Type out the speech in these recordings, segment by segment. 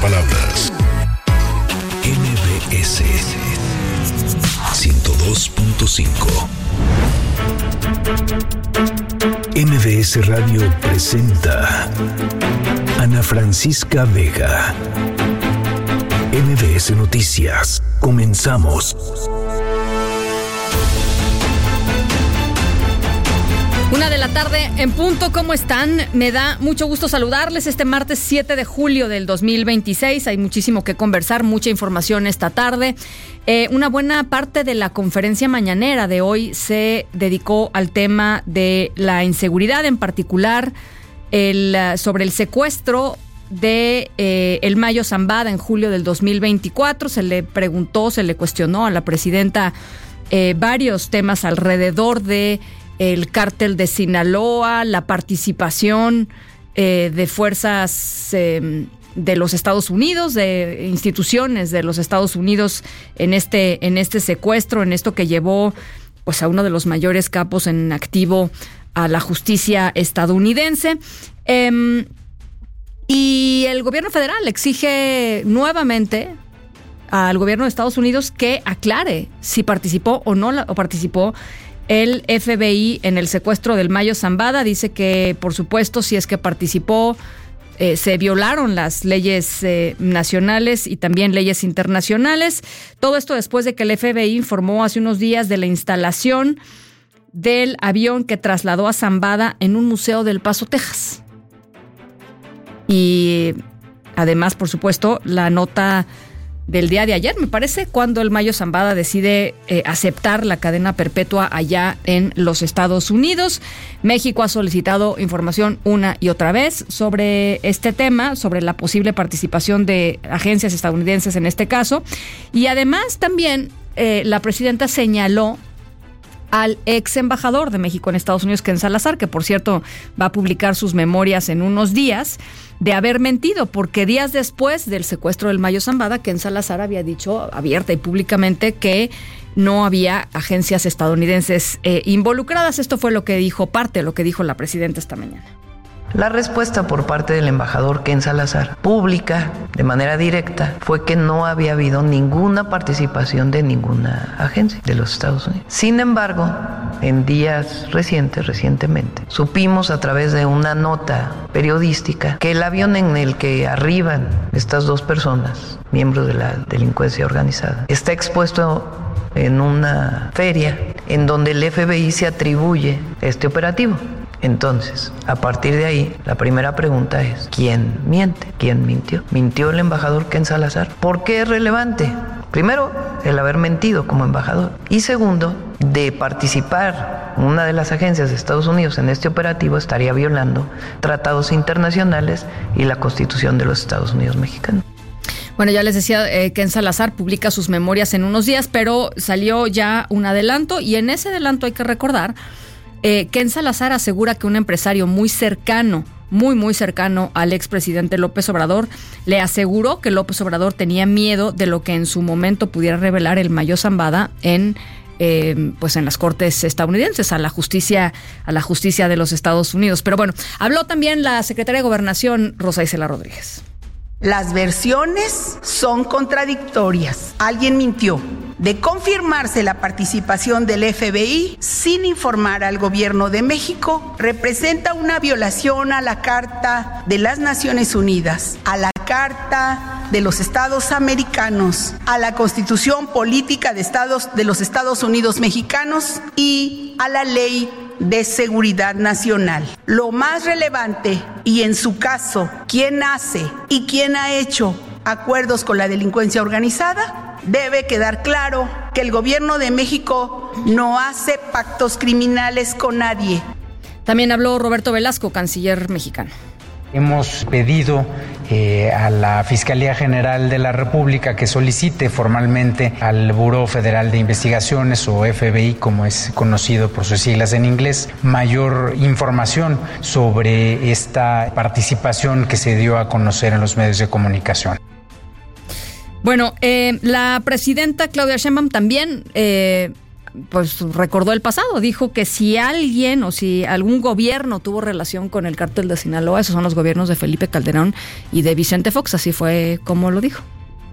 palabras. MBS 102.5. MBS Radio presenta Ana Francisca Vega. MBS Noticias. Comenzamos. 1:00 p.m. en punto. ¿Cómo están? Me da mucho gusto saludarles este martes 7 de julio del 2026. Hay muchísimo que conversar, mucha información esta tarde. Una buena parte de la conferencia mañanera de hoy se dedicó al tema de la inseguridad, en particular sobre el secuestro de el Mayo Zambada en julio del 2024. Se le preguntó, se le cuestionó a la presidenta varios temas alrededor de el cártel de Sinaloa, la participación de fuerzas de los Estados Unidos, de instituciones de los Estados Unidos en este secuestro, en esto que llevó pues a uno de los mayores capos en activo a la justicia estadounidense. Y el gobierno federal exige nuevamente al gobierno de Estados Unidos que aclare si participó o no participó el FBI en el secuestro del Mayo Zambada. Dice que, por supuesto, si es que participó, se violaron las leyes nacionales y también leyes internacionales. Todo esto después de que el FBI informó hace unos días de la instalación del avión que trasladó a Zambada en un museo del Paso, Texas. Y además, por supuesto, la nota del día de ayer, me parece, cuando el Mayo Zambada decide aceptar la cadena perpetua allá en los Estados Unidos. México ha solicitado información una y otra vez sobre este tema, sobre la posible participación de agencias estadounidenses en este caso. Y además también la presidenta señaló al ex embajador de México en Estados Unidos, Ken Salazar, que por cierto va a publicar sus memorias en unos días, de haber mentido, porque días después del secuestro del Mayo Zambada, Ken Salazar había dicho abierta y públicamente que no había agencias estadounidenses involucradas. Esto fue parte de lo que dijo la presidenta esta mañana. La respuesta por parte del embajador Ken Salazar, pública, de manera directa, fue que no había habido ninguna participación de ninguna agencia de los Estados Unidos. Sin embargo, en días recientemente, supimos a través de una nota periodística que el avión en el que arriban estas dos personas, miembros de la delincuencia organizada, está expuesto en una feria en donde el FBI se atribuye este operativo. Entonces, a partir de ahí, la primera pregunta es, ¿quién miente? ¿Quién mintió? ¿Mintió el embajador Ken Salazar? ¿Por qué es relevante? Primero, el haber mentido como embajador. Y segundo, de participar una de las agencias de Estados Unidos en este operativo estaría violando tratados internacionales y la Constitución de los Estados Unidos mexicanos. Bueno, ya les decía, Ken Salazar publica sus memorias en unos días, pero salió ya un adelanto, y en ese adelanto hay que recordar Ken Salazar asegura que un empresario muy cercano al expresidente López Obrador le aseguró que López Obrador tenía miedo de lo que en su momento pudiera revelar el Mayo Zambada en las cortes estadounidenses, a la justicia de los Estados Unidos. Pero bueno, habló también la secretaria de Gobernación, Rosa Isela Rodríguez. Las versiones son contradictorias. Alguien mintió. De confirmarse la participación del FBI sin informar al gobierno de México, representa una violación a la Carta de las Naciones Unidas, a la Carta de los Estados Americanos, a la Constitución Política de los Estados Unidos Mexicanos y a la Ley de Seguridad Nacional. Lo más relevante, y en su caso, quién hace y quién ha hecho acuerdos con la delincuencia organizada, debe quedar claro que el gobierno de México no hace pactos criminales con nadie. También habló Roberto Velasco, canciller mexicano. Hemos pedido a la Fiscalía General de la República que solicite formalmente al Buró Federal de Investigaciones, o FBI, como es conocido por sus siglas en inglés, mayor información sobre esta participación que se dio a conocer en los medios de comunicación. Bueno, la presidenta Claudia Sheinbaum también pues recordó el pasado, dijo que si alguien o si algún gobierno tuvo relación con el cártel de Sinaloa, esos son los gobiernos de Felipe Calderón y de Vicente Fox, así fue como lo dijo.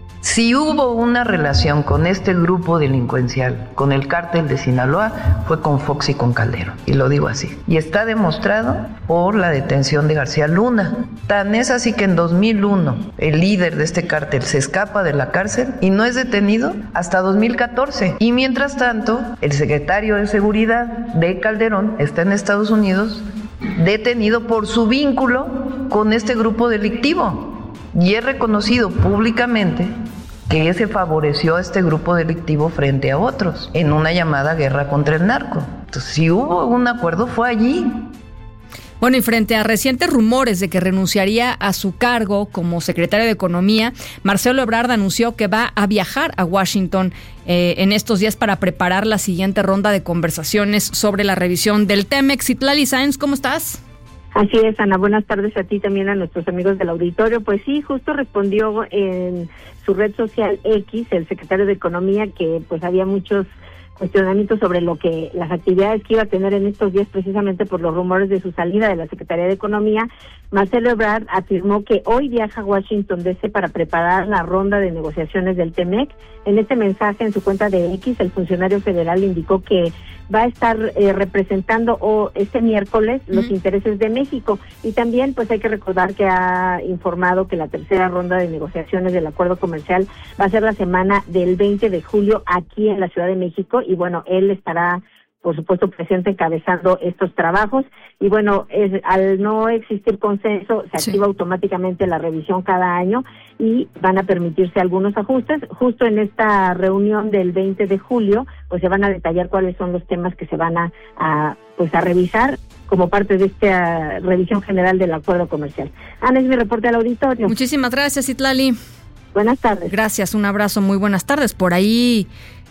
Si hubo una relación con este grupo delincuencial, con el cártel de Sinaloa, fue con Fox y con Calderón, y lo digo así. Y está demostrado por la detención de García Luna. Tan es así que en 2001 el líder de este cártel se escapa de la cárcel y no es detenido hasta 2014. Y mientras tanto, el secretario de Seguridad de Calderón está en Estados Unidos detenido por su vínculo con este grupo delictivo. Y es reconocido públicamente que se favoreció a este grupo delictivo frente a otros en una llamada guerra contra el narco. Entonces, si hubo un acuerdo, fue allí. Bueno, y frente a recientes rumores de que renunciaría a su cargo como secretario de Economía, Marcelo Ebrard anunció que va a viajar a Washington en estos días para preparar la siguiente ronda de conversaciones sobre la revisión del TEMEC. Citlali Sáenz, ¿cómo estás? Así es, Ana, buenas tardes a ti, también a nuestros amigos del auditorio. Pues sí, justo respondió en su red social X, el secretario de Economía, que pues había muchos cuestionamientos sobre las actividades que iba a tener en estos días, precisamente por los rumores de su salida de la Secretaría de Economía. Marcelo Ebrard afirmó que hoy viaja a Washington D.C. para preparar la ronda de negociaciones del TEMEC. En este mensaje en su cuenta de X, el funcionario federal indicó que va a estar representando este miércoles los intereses de México, y también pues hay que recordar que ha informado que la tercera ronda de negociaciones del acuerdo comercial va a ser la semana del 20 de julio aquí en la Ciudad de México, y bueno, él estará por supuesto presente encabezando estos trabajos. Y bueno, al no existir consenso, se activa automáticamente la revisión cada año y van a permitirse algunos ajustes. Justo en esta reunión del 20 de julio, pues se van a detallar cuáles son los temas que se van a revisar como parte de esta revisión general del acuerdo comercial. Ana, es mi reporte al auditorio. Muchísimas gracias, Citlali. Buenas tardes. Gracias, un abrazo, muy buenas tardes. Por ahí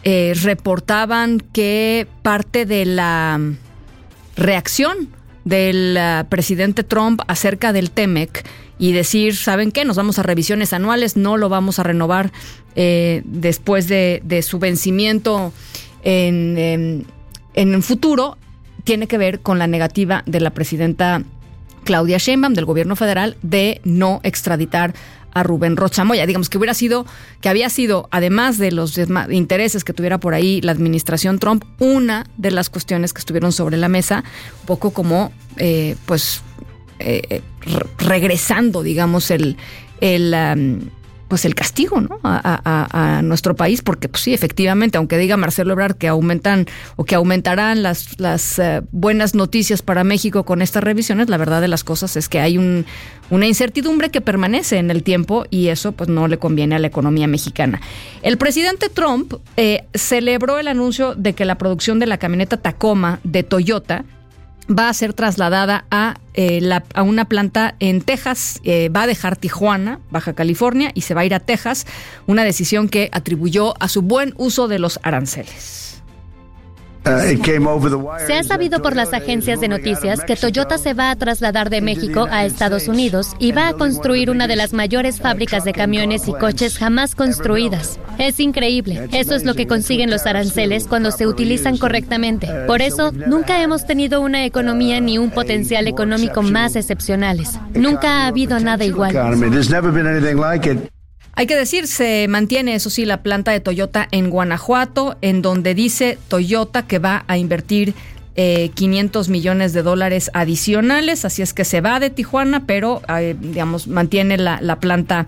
reportaban que parte de la reacción del presidente Trump acerca del TEMEC y decir, ¿saben qué? Nos vamos a revisiones anuales, no lo vamos a renovar después de su vencimiento en el futuro, tiene que ver con la negativa de la presidenta Claudia Sheinbaum del gobierno federal de no extraditar a Rubén Rocha Moya. Digamos que había sido, además de los intereses que tuviera por ahí la administración Trump, una de las cuestiones que estuvieron sobre la mesa, un poco como regresando, digamos, el castigo, ¿no? a nuestro país, porque pues sí, efectivamente, aunque diga Marcelo Ebrard que aumentarán las buenas noticias para México con estas revisiones, la verdad de las cosas es que hay una incertidumbre que permanece en el tiempo, y eso pues no le conviene a la economía mexicana. El presidente Trump celebró el anuncio de que la producción de la camioneta Tacoma de Toyota va a ser trasladada a una planta en Texas. Va a dejar Tijuana, Baja California, y se va a ir a Texas, una decisión que atribuyó a su buen uso de los aranceles. Se ha sabido por las agencias de noticias que Toyota se va a trasladar de México a Estados Unidos y va a construir una de las mayores fábricas de camiones y coches jamás construidas. Es increíble. Eso es lo que consiguen los aranceles cuando se utilizan correctamente. Por eso, nunca hemos tenido una economía ni un potencial económico más excepcionales. Nunca ha habido nada igual. Hay que decir, se mantiene, eso sí, la planta de Toyota en Guanajuato, en donde dice Toyota que va a invertir $500 millones adicionales, así es que se va de Tijuana, pero mantiene la planta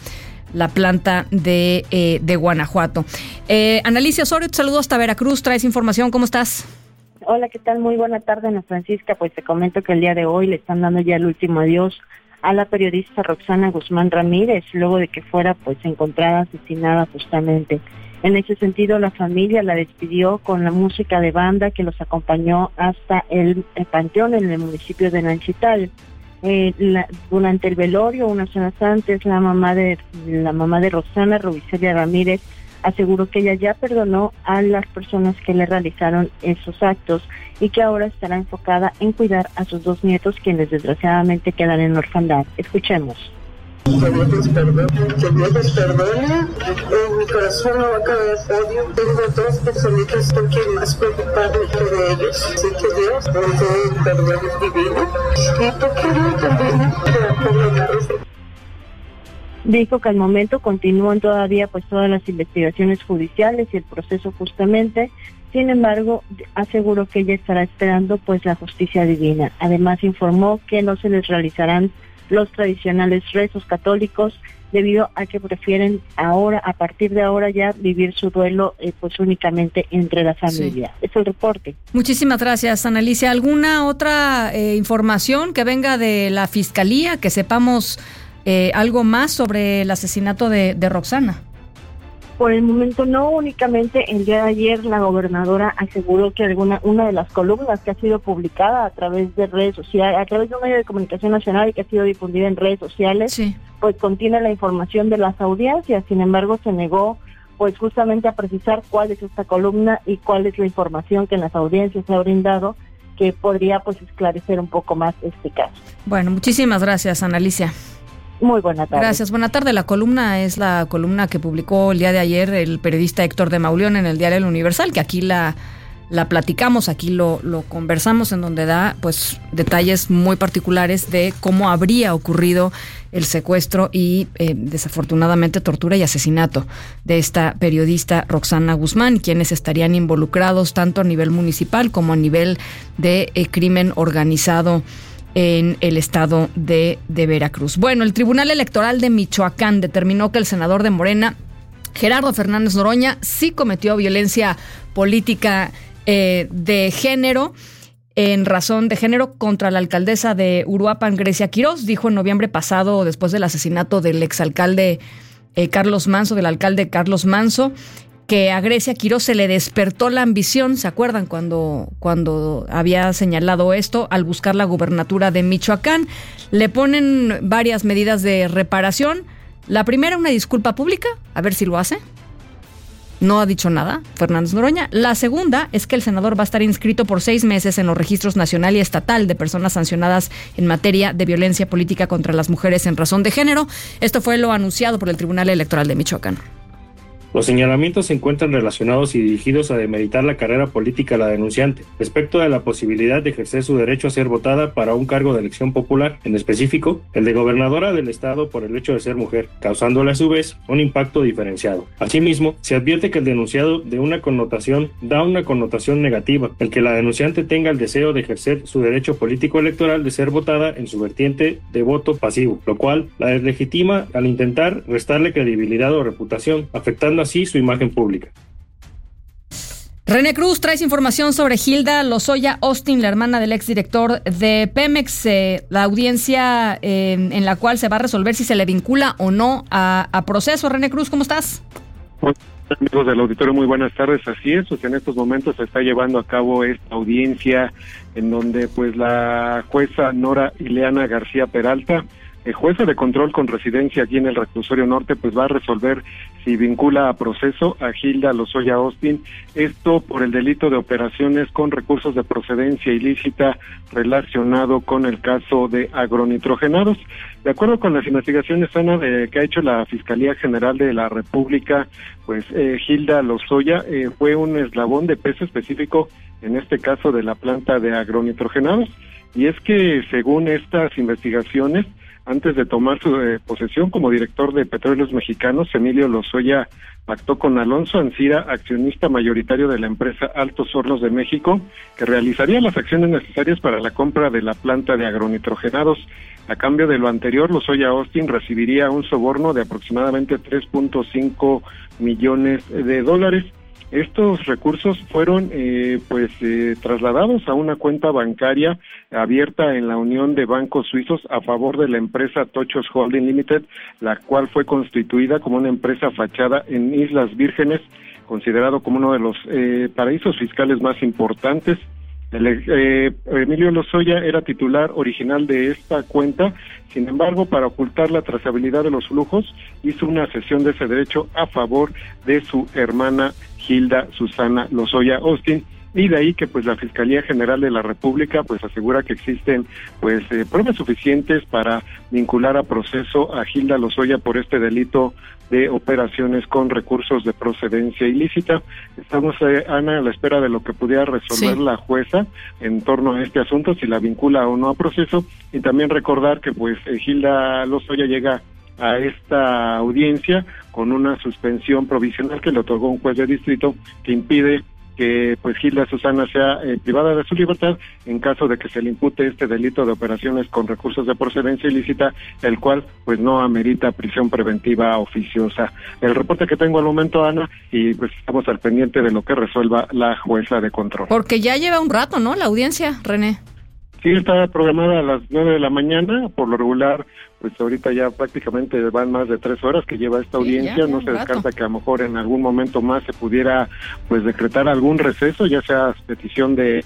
de Guanajuato. Analicia Osorio, te saludo hasta Veracruz, traes información, ¿cómo estás? Hola, ¿qué tal? Muy buena tarde, Ana Francisca. Pues te comento que el día de hoy le están dando ya el último adiós a la periodista Roxana Guzmán Ramírez, luego de que fuera pues encontrada asesinada justamente. En ese sentido, la familia la despidió con la música de banda que los acompañó hasta el panteón en el municipio de Nanchital. Durante el velorio, unas horas antes, la mamá de Roxana, Rubicelia Ramírez, aseguró que ella ya perdonó a las personas que le realizaron esos actos y que ahora estará enfocada en cuidar a sus dos nietos, quienes desgraciadamente quedan en orfandad. Escuchemos. Que Dios los perdone, que Dios los perdone. En mi corazón no va a caber odio. Tengo dos personitas con quien más preocuparme que de ellos. Así que Dios nos dé el perdón divino. Y tú quiero también perdonar. Dijo que al momento continúan todavía pues todas las investigaciones judiciales y el proceso justamente. Sin embargo, aseguró que ella estará esperando pues la justicia divina. Además informó que no se les realizarán los tradicionales rezos católicos debido a que prefieren ahora, a partir de ahora ya vivir su duelo pues únicamente entre la familia. Sí. Es el reporte. Muchísimas gracias, Ana Alicia. ¿Alguna otra información que venga de la Fiscalía, que sepamos algo más sobre el asesinato de Roxana? Por el momento no, únicamente el día de ayer la gobernadora aseguró que una de las columnas que ha sido publicada a través de redes sociales, a través de un medio de comunicación nacional y que ha sido difundida en redes sociales, sí, pues contiene la información de las audiencias. Sin embargo, se negó pues justamente a precisar cuál es esta columna y cuál es la información que en las audiencias se ha brindado, que podría pues esclarecer un poco más este caso. Bueno, muchísimas gracias, Ana Alicia. Muy buena tarde. Gracias, buena tarde. La columna es la columna que publicó el día de ayer el periodista Héctor de Mauleón en el Diario El Universal, que aquí la platicamos, aquí lo conversamos, en donde da pues detalles muy particulares de cómo habría ocurrido el secuestro y desafortunadamente tortura y asesinato de esta periodista Roxana Guzmán, quienes estarían involucrados tanto a nivel municipal como a nivel de crimen organizado en el estado de Veracruz. Bueno, el Tribunal Electoral de Michoacán determinó que el senador de Morena, Gerardo Fernández Noroña, sí cometió violencia política de género, en razón de género, contra la alcaldesa de Uruapan, Grecia Quirós. Dijo en noviembre pasado, después del asesinato del exalcalde Carlos Manso, del alcalde Carlos Manso, que a Grecia Quirós se le despertó la ambición, ¿se acuerdan cuando había señalado esto? Al buscar la gubernatura de Michoacán. Le ponen varias medidas de reparación. La primera, una disculpa pública, a ver si lo hace. No ha dicho nada Fernández Noroña. La segunda es que el senador va a estar inscrito por 6 meses en los registros nacional y estatal de personas sancionadas en materia de violencia política contra las mujeres en razón de género. Esto fue lo anunciado por el Tribunal Electoral de Michoacán. Los señalamientos se encuentran relacionados y dirigidos a demeritar la carrera política de la denunciante, respecto de la posibilidad de ejercer su derecho a ser votada para un cargo de elección popular, en específico, el de gobernadora del estado por el hecho de ser mujer, causándole a su vez un impacto diferenciado. Asimismo, se advierte que el denunciado da una connotación negativa, el que la denunciante tenga el deseo de ejercer su derecho político electoral de ser votada en su vertiente de voto pasivo, lo cual la deslegitima al intentar restarle credibilidad o reputación, afectando así su imagen pública. René Cruz, traes información sobre Hilda Lozoya Austin, la hermana del exdirector de Pemex, la audiencia en la cual se va a resolver si se le vincula o no a proceso. René Cruz, ¿cómo estás? Amigos del auditorio, muy buenas tardes. Así es, pues en estos momentos se está llevando a cabo esta audiencia en donde pues la jueza Nora Ileana García Peralta, jueza de control con residencia aquí en el Reclusorio Norte, pues va a resolver si vincula a proceso a Hilda Lozoya Austin, esto por el delito de operaciones con recursos de procedencia ilícita relacionado con el caso de agronitrogenados. De acuerdo con las investigaciones, Ana, que ha hecho la Fiscalía General de la República, pues Hilda Lozoya fue un eslabón de peso específico en este caso de la planta de agronitrogenados, y es que según estas investigaciones, antes de tomar su posesión como director de Petróleos Mexicanos, Emilio Lozoya pactó con Alonso Ancira, accionista mayoritario de la empresa Altos Hornos de México, que realizaría las acciones necesarias para la compra de la planta de agronitrogenados. A cambio de lo anterior, Lozoya Austin recibiría un soborno de aproximadamente 3.5 millones de dólares. Estos recursos fueron trasladados a una cuenta bancaria abierta en la Unión de Bancos Suizos a favor de la empresa Tochos Holding Limited, la cual fue constituida como una empresa fachada en Islas Vírgenes, considerado como uno de los paraísos fiscales más importantes. Emilio Lozoya era titular original de esta cuenta, sin embargo, para ocultar la trazabilidad de los flujos, hizo una cesión de ese derecho a favor de su hermana Hilda Susana Lozoya Austin, y de ahí que pues la Fiscalía General de la República pues asegura que existen pues pruebas suficientes para vincular a proceso a Gilda Lozoya por este delito de operaciones con recursos de procedencia ilícita. Estamos, Ana, a la espera de lo que pudiera resolver la jueza en torno a este asunto, si la vincula o no a proceso, y también recordar que pues Gilda Lozoya llega a esta audiencia con una suspensión provisional que le otorgó un juez de distrito que impide que pues Gilda Susana sea privada de su libertad en caso de que se le impute este delito de operaciones con recursos de procedencia ilícita, el cual pues no amerita prisión preventiva oficiosa. El reporte que tengo al momento, Ana, y pues estamos al pendiente de lo que resuelva la jueza de control. Porque ya lleva un rato, ¿no?, la audiencia, René. Sí, está programada a las 9 de la mañana, por lo regular, pues ahorita ya prácticamente van más de 3 horas que lleva esta audiencia, no se descarta que a lo mejor en algún momento más se pudiera pues decretar algún receso, ya sea petición de...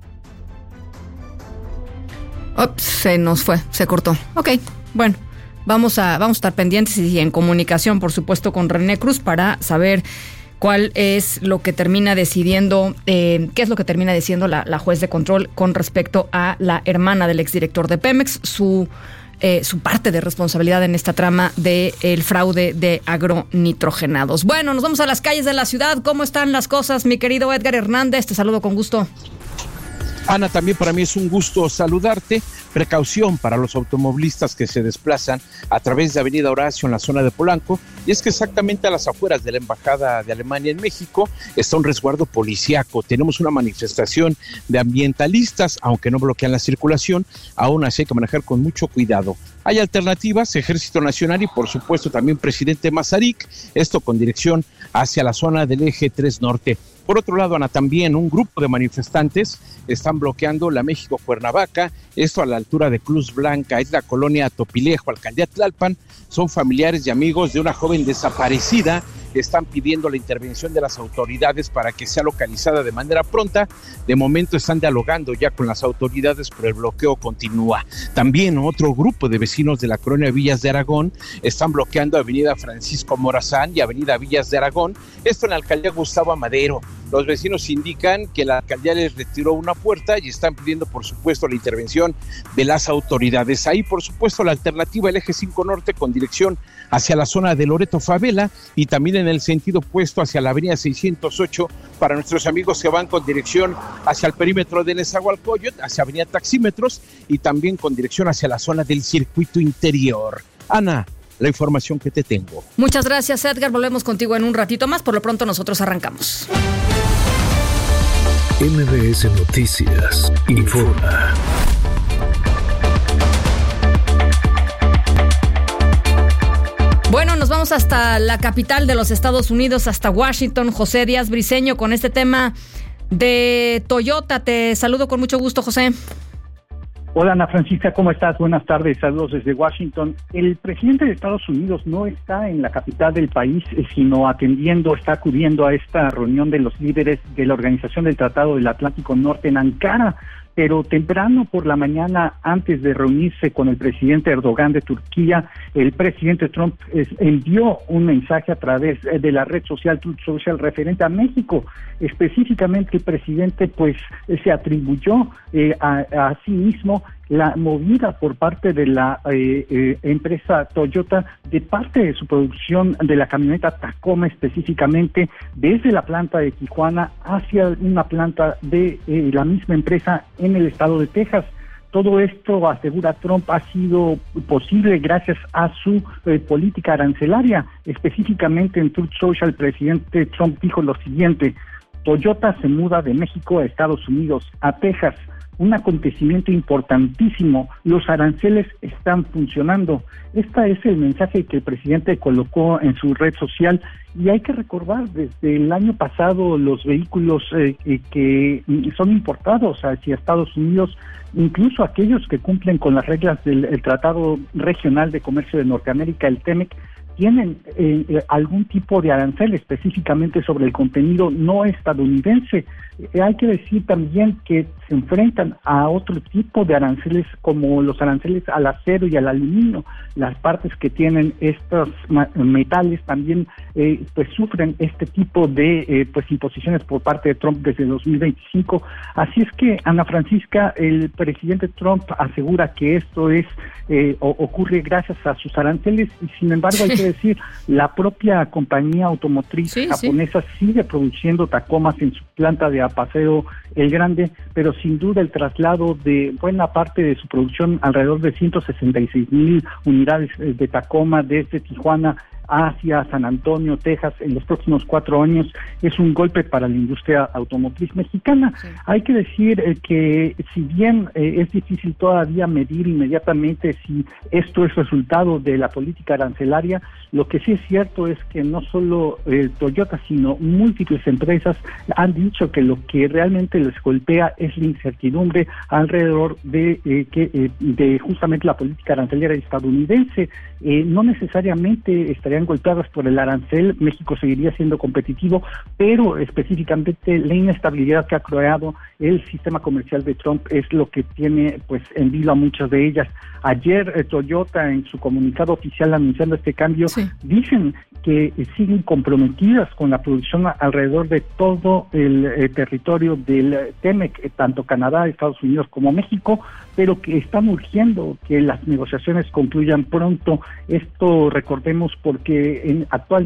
Se nos fue, se cortó. Ok, bueno, vamos a estar pendientes y en comunicación, por supuesto, con René Cruz para saber cuál es lo que termina decidiendo, qué es lo que termina diciendo la juez de control con respecto a la hermana del exdirector de Pemex, su parte de responsabilidad en esta trama del fraude de agronitrogenados. Bueno, nos vamos a las calles de la ciudad. ¿Cómo están las cosas, mi querido Edgar Hernández? Te saludo con gusto. Ana, también para mí es un gusto saludarte. Precaución para los automovilistas que se desplazan a través de Avenida Horacio en la zona de Polanco, y es que exactamente a las afueras de la Embajada de Alemania en México está un resguardo policiaco. Tenemos una manifestación de ambientalistas, aunque no bloquean la circulación, aún así hay que manejar con mucho cuidado. Hay alternativas, Ejército Nacional y por supuesto también Presidente Mazarik, esto con dirección hacia la zona del Eje 3 Norte. Por otro lado, Ana, también un grupo de manifestantes están bloqueando la México-Cuernavaca, esto a la altura de Cruz Blanca, es la colonia Topilejo, alcaldía Tlalpan. Son familiares y amigos de una joven desaparecida que están pidiendo la intervención de las autoridades para que sea localizada de manera pronta. De momento están dialogando ya con las autoridades, pero el bloqueo continúa. También otro grupo de vecinos de la colonia Villas de Aragón están bloqueando Avenida Francisco Morazán y Avenida Villas de Aragón, esto en la alcaldía Gustavo Amadero. Los vecinos indican que la alcaldía les retiró una puerta y están pidiendo, por supuesto, la intervención de las autoridades. Ahí, por supuesto, la alternativa, el Eje 5 Norte con dirección hacia la zona de Loreto Favela y también en el sentido opuesto hacia la avenida 608 para nuestros amigos que van con dirección hacia el perímetro de Nezahualcóyotl, hacia avenida Taxímetros y también con dirección hacia la zona del circuito interior. Ana, la información que te tengo. Muchas gracias, Edgar. Volvemos contigo en un ratito más. Por lo pronto nosotros arrancamos. MBS Noticias informa. Bueno, nos vamos hasta la capital de los Estados Unidos, hasta Washington. José Díaz Briceño con este tema de Toyota. Te saludo con mucho gusto, José. Hola, Ana Francisca, ¿cómo estás? Buenas tardes, saludos desde Washington. El presidente de Estados Unidos no está en la capital del país, sino está acudiendo a esta reunión de los líderes de la Organización del Tratado del Atlántico Norte en Ankara, pero temprano por la mañana, antes de reunirse con el presidente Erdogan de Turquía, el presidente Trump envió un mensaje a través de la red social Truth Social referente a México. Específicamente el presidente se atribuyó a sí mismo la movida por parte de la empresa Toyota de parte de su producción de la camioneta Tacoma, específicamente desde la planta de Tijuana hacia una planta de la misma empresa en el estado de Texas. Todo esto, asegura Trump, ha sido posible gracias a su política arancelaria. Específicamente en Truth Social, el presidente Trump dijo lo siguiente: Toyota se muda de México a Estados Unidos, a Texas. Un acontecimiento importantísimo, los aranceles están funcionando. Este es el mensaje que el presidente colocó en su red social y hay que recordar, desde el año pasado los vehículos que son importados hacia Estados Unidos, incluso aquellos que cumplen con las reglas del Tratado Regional de Comercio de Norteamérica, el TEMEC, tienen algún tipo de arancel específicamente sobre el contenido no estadounidense. Hay que decir también que se enfrentan a otro tipo de aranceles, como los aranceles al acero y al aluminio. Las partes que tienen estos metales también pues sufren este tipo de pues imposiciones por parte de Trump desde 2025. Así es que, Ana Francisca, el presidente Trump asegura que esto es ocurre gracias a sus aranceles, y sin embargo hay que decir, la propia compañía automotriz japonesa sigue produciendo Tacomas en su planta de Paseo el Grande, pero sin duda el traslado de buena parte de su producción, alrededor de 166,000 unidades de Tacoma desde Tijuana hacia San Antonio, Texas, en los próximos 4 años, es un golpe para la industria automotriz mexicana. Sí. Hay que decir que si bien es difícil todavía medir inmediatamente si esto es resultado de la política arancelaria, lo que sí es cierto es que no solo Toyota, sino múltiples empresas han dicho que lo que realmente les golpea es la incertidumbre alrededor de justamente la política arancelaria estadounidense. No necesariamente estarían golpeadas por el arancel, México seguiría siendo competitivo, pero específicamente la inestabilidad que ha creado el sistema comercial de Trump es lo que tiene pues en vilo a muchas de ellas. Ayer Toyota, en su comunicado oficial anunciando este cambio, dicen que siguen comprometidas con la producción alrededor de todo el territorio del TEMEC, tanto Canadá, Estados Unidos como México, pero que están urgiendo que las negociaciones concluyan pronto. Esto recordemos porque actualmente